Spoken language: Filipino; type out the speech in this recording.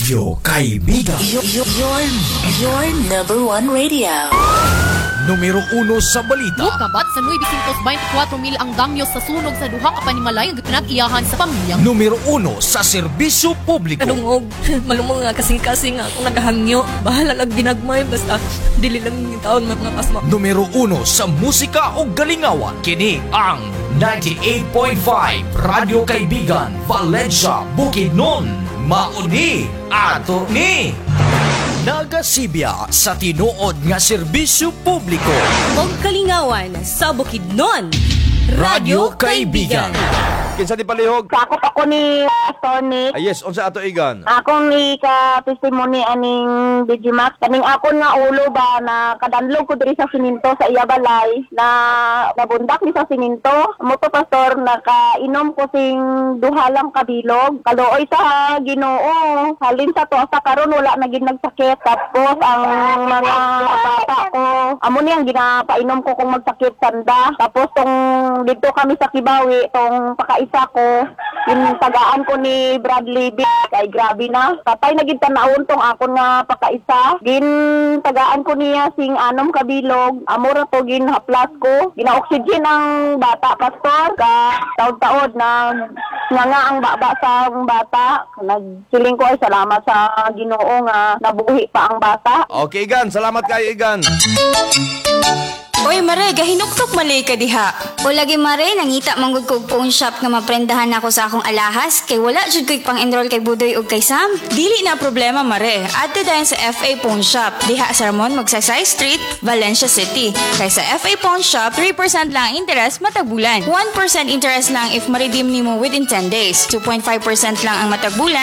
Radyo Kaibigan. Your number one radio. Numero 1 sa balita. Mukabat sa 924,000 ang damyo sa sunog sa duha ka panimalay nga pinag-iyahan sa pamilya. Numero 1 sa serbisyo publiko. Kanungog, malumong nga kasing-kasing nga ako naghangyo. Bahala lang ginagmay, basta dili lang yung taon mga kasma. Numero 1 sa musika o galingawan. Kini ang 98.5 Radyo Kaibigan, Valencia, Bukidnon. Mauni ato ni Nagasibya sa tinuod nga serbisyo publiko. Og kalingawan sa Bukidnon. Radyo Kaibigan. Kinsa di palihog? Sakop ako ni Tony. Yes, unsa ato igan? Akong ika-testimony aning Digimax. Kaning akon nga ulo ba na kadanlog ko diri sa siminto sa iya balay na nabundak ni sa siminto. Moto pastor nakainom ko sing duha lang kabilog. Kaluoy sa Ginoo. Halin sa to sa karon wala na gid nagsakit. Tapos ang mga bata ko amo ni ang ginapainom ko kung magsakit sanda. Tapos tong dito kami sa Kibawi tong pakaisa ko yung tagaan ko ni Bradley B. Kay grabe na. Patay na gid tanaon tong akon nga pakaisa. Gin tagaan ko niya sing anom kabilog. Amo ra to gin haplas ko. Gina-oxygen ang bata pastor ka taod-taod na nga ang baba sa bata. Nagsiling ko ay salamat sa Ginoo nga nabuhi pa ang bata. Okay, Igan. Salamat kayo, Igan. Oy Mare, gahinuktok malay ka diha. O lagi Mare, nangita manggod ko phone shop nga maprendahan ako sa akong alahas kay wala jud ko'y pang-enroll kay Budoy ug kay Sam. Dili na problema Mare. Adto dayon sa FA Pawn Shop diha sa Ramon Magsaysay Street, Valencia City. Kay sa FA Pawn Shop, 3% lang ang interest matag bulan. 1% interest lang if ma-redeem nimo within 10 days. 2.5% lang ang matag bulan